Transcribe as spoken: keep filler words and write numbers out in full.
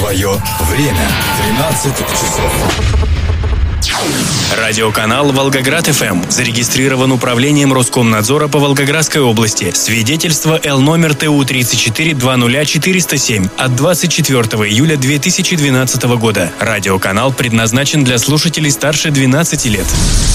Твое время. тринадцать часов. Радиоканал «Волгоград-ФМ» зарегистрирован управлением Роскомнадзора по Волгоградской области. Свидетельство Л номер Т У тридцать четыре двадцать четыреста семь от двадцать четвёртого июля две тысячи двенадцатого года. Радиоканал предназначен для слушателей старше двенадцати лет.